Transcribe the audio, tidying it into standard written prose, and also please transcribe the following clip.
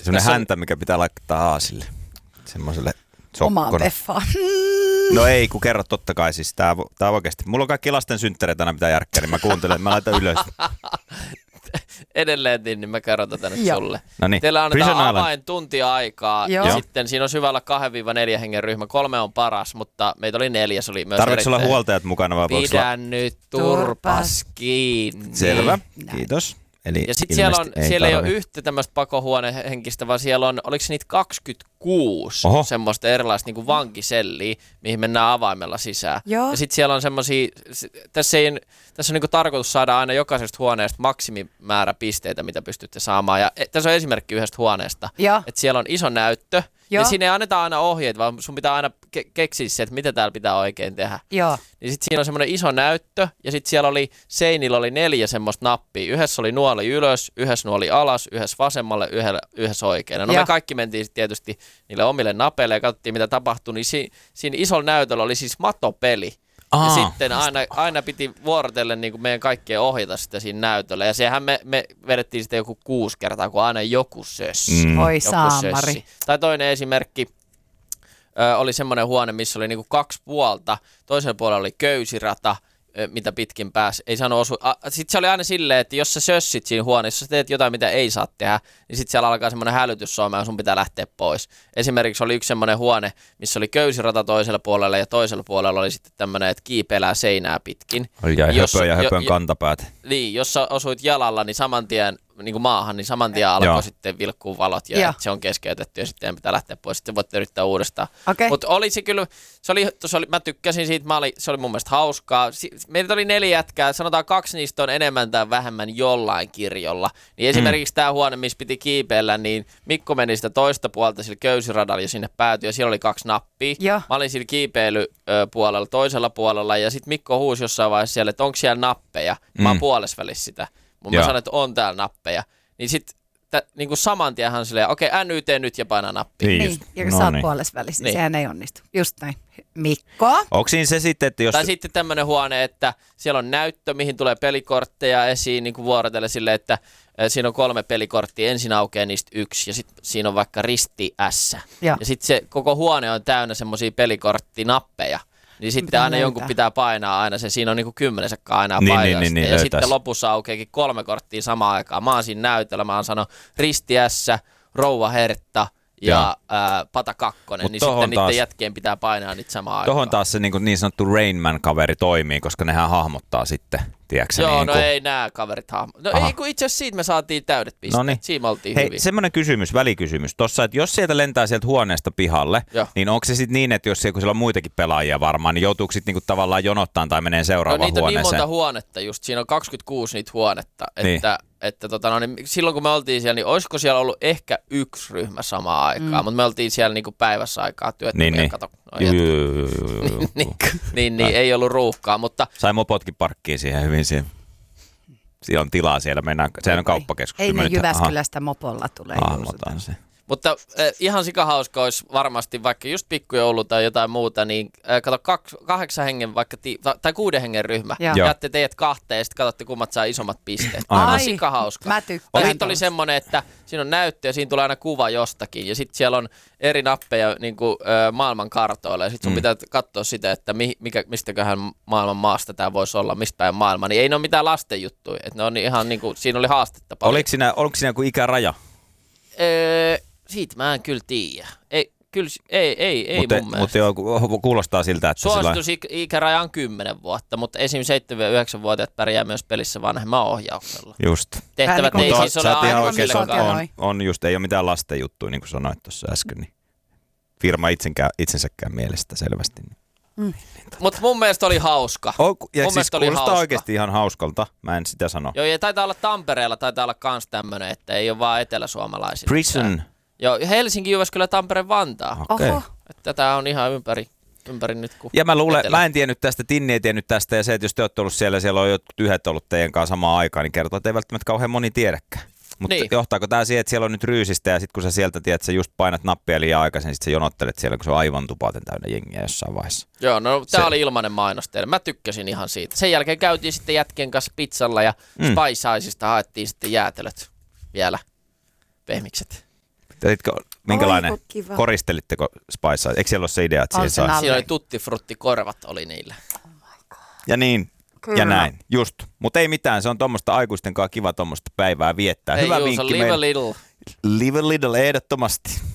Semmoinen häntä, mikä pitää laittaa aasille. Semmoiselle Omaan sokkona. peffaan. No ei, kun kerro totta kai siis. Tää oikeesti. Mulla on kaikki lasten synttäreitä aina mitä järkkää, niin mä kuuntelen, mä laitan ylös. Edelleen, niin mä kerron tätä nyt sulle. Noniin. Teillä annetaan avain tuntia aikaa. Joo. Ja sitten siinä on syvällä 2-4 hengen ryhmä. 3 on paras, mutta meitä oli 4. Se oli myös Tarvitsetko olla huoltajat mukana vai voiko Pidä nyt turpas kiinni. Selvä, kiitos. Eli ja sitten siellä ei ole yhtä tämmöistä pakohuonehenkistä, vaan siellä on, oliko niitä 26 semmoista erilaista niin kuin vankiselliä, mihin mennään avaimella sisään. Joo. Ja sitten siellä on semmoisia, tässä on niin kuin tarkoitus saada aina jokaisesta huoneesta maksimimäärä pisteitä, mitä pystytte saamaan. Ja tässä on esimerkki yhdestä huoneesta, että siellä on iso näyttö. Ja siinä ei anneta aina ohjeet, vaan sun pitää aina keksiä se, että mitä täällä pitää oikein tehdä. Joo. Niin sitten siinä on semmoinen iso näyttö, ja sitten siellä oli seinillä oli 4 semmoista nappia. Yhdessä oli nuoli ylös, yhdessä nuoli alas, yhdessä vasemmalle, yhdessä oikein. No me kaikki mentiin sitten tietysti niille omille napeille ja katsottiin, mitä tapahtui. Niin siinä isolla näytöllä oli siis matopeli. Ja sitten aina piti vuorotellen niin kuin meidän kaikkien ohjata sitä siinä näytöllä. Ja sehän me vedettiin sitten joku 6 kertaa, kun aina joku sössi. Oi saamari. Tai toinen esimerkki oli semmoinen huone, missä oli niin kuin 2 puolta. Toisella puolella oli köysirata, mitä pitkin pääsi. Ei saanut osua. Sitten se oli aina silleen, että jos sä sössit siinä huoneessa, jos sä teet jotain, mitä ei saa tehdä, niin sitten siellä alkaa semmoinen hälytyssoima ja sun pitää lähteä pois. Esimerkiksi oli yksi semmoinen huone, missä oli köysirata toisella puolella ja toisella puolella oli sitten tämmöinen, että kiipeilää seinää pitkin. Ja höpön kantapäät. Niin, jos sä osuit jalalla, niin saman tien niin kuin maahan, niin saman tien alkoi sitten vilkkuu valot ja se on keskeytetty ja sitten pitää lähteä pois. Sitten voitte yrittää uudestaan. Okay. Mutta oli se kyllä, mä tykkäsin siitä, se oli mun mielestä hauskaa. Meillä oli 4 jätkää, sanotaan 2 niistä on enemmän tai vähemmän jollain kirjolla. Niin esimerkiksi tämä huone, missä piti kiipeillä, niin Mikko meni sitä toista puolta sillä köysiradalla ja sinne päätyi ja siellä oli 2 nappia. Ja. Mä olin sillä kiipeilypuolella toisella puolella ja sitten Mikko huusi jossain vaiheessa siellä, että onko siellä nappeja. Mä oon puolesvälissä sitä. Mä sanoin, että on täällä nappeja. Niin sit niinku saman tien hän silleen, okei, NYT nyt ja paina nappia. Niin, ja kun sä oot puolesvälissä, niin sehän ei onnistu. Just näin. Mikko? Onko siinä se sitten, että jos... Tai sitten tämmönen huone, että siellä on näyttö, mihin tulee pelikortteja esiin niin kuin vuorotelle silleen, että siinä on 3 pelikorttia, ensin aukeaa niistä 1 ja sitten siinä on vaikka risti S. Ja sitten se koko huone on täynnä semmosia pelikorttinappeja. Niin sitten aina jonkun pitää painaa aina se, siinä on niinku 10 sekkaa aina paikasta. Niin, ja sitten lopussa aukeakin 3 korttia samaan aikaan. Mä oon siinä näytöllä, mä oon sanonut Risti S, Rouva Hertta ja Pata 2. Niin sitten niiden jätkien pitää painaa niitä samaan aikaan. Tohon taas se niin sanottu Rain Man-kaveri toimii, koska nehän hahmottaa sitten, tiedätkö? Joo, no ei nää kaverit hahmottaa. No ei, kun itse asiassa siitä me saatiin täydet pisteet. Noniin. Siinä me oltiin hyviä. Semmoinen välikysymys. Tossa, että jos sieltä lentää sieltä huoneesta pihalle, niin onko se sitten niin, että jos siellä on muitakin pelaajia varmaan, niin joutuuko sitten niinku tavallaan jonottaan tai menee seuraavaan huoneeseen? Niitä on niin monta huonetta just. Siinä on 26 niitä huonetta. Että niin silloin kun me oltiin siellä, niin olisiko siellä ollut ehkä 1 ryhmä samaan aikaan, mutta me oltiin siellä niinku päivässä aikaa työttömiä, kato. Niin, ei ollut ruuhkaa, mutta... Sai mopotkin parkkiin siihen hyvin siihen. Siellä on tilaa siellä, mennään, sehän on kauppakeskus. Ei ne Jyväskylästä mopolla tulee. Se. Mutta ihan sikahauska olisi varmasti vaikka just pikkujoulu tai jotain muuta, niin kato 8 hengen vaikka, tai 6 hengen ryhmä. Jaatte teidät 2 ja sitten katsotte kummat saa isommat pisteet. Aivan sikahauska. Mä tykkään. Sitten oli semmoinen, että siinä on näyttö ja siinä tulee aina kuva jostakin. Ja sitten siellä on eri nappeja niin kuin, maailman kartoilla. Ja sitten sun pitää katsoa sitä, että mistäköhän maailman maasta tämä voisi olla, mistä päin maailma. Niin ei ne ole mitään lasten juttuja. Että ne on ihan niin kuin, siinä oli haastetta paljon. Oliko siinä joku ikäraja? Siitä mä en kyllä tiedä. Ei mun mielestä. Mutta kuulostaa siltä, että... Suositusikäraja on 10 vuotta, mutta esim. 7-9-vuotiaat pärjää myös pelissä vanhemman ohjauksella. Just. Tehtävät ei siis ole aina on just, ei ole mitään lasten juttuja, niin kuin sanoit tuossa äsken. Niin firma itsensäkään mielestä selvästi. Mutta mun mielestä oli hauska. Ja siis kuulostaa oikeasti ihan hauskalta, mä en sitä sano. Joo, ja taitaa olla Tampereella, taitaa olla kans tämmönen, että ei ole vaan eteläsuomalaisilla. Prison. Joo, Helsinki, Jyväskylä, Tampere, Vantaa. Okay. Tätä on ihan ympäri nyt. Ja mä luulen, mä en tiennyt tästä, Tinni ei tiennyt tästä, ja se, että jos te olette ollut siellä on jotkut yhdet ollut teidän kanssa samaan aikaan, niin kertoo, että ei välttämättä kauhean moni tiedäkään. Mutta johtaako tämä siihen, että siellä on nyt ryysistä, ja sitten kun sä sieltä tiedät, että sä just painat nappia liian aikaisin, niin sitten sä jonottelet siellä, kun se on aivan tupaten täynnä jengiä jossain vaiheessa. Joo, no tää oli ilmainen mainos teille. Mä tykkäsin ihan siitä. Sen jälkeen käytiin sitten jätkien kanssa pizzalla, ja Spice Icesta haettiin sitten jäätelöt vielä, pehmikset. Minkälainen? Koristelitteko Spice? Eikö siellä ole se idea, että siihen saa? Siinä oli tuttifrutti-korvat oli niillä. Ja niin. Kyllä. Ja näin, just. Mutta ei mitään, se on tuommoista aikuisten kanssa kiva tuommoista päivää viettää. Hyvä vinkki. Live a little. Live a little, ehdottomasti.